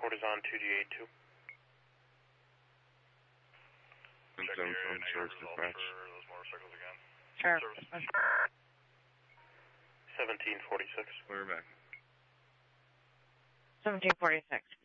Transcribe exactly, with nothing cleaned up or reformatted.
report is on two G eight two. And seven from Sheriff's Dispatch. Sheriff. seventeen forty-six. We're back. seventeen forty-six.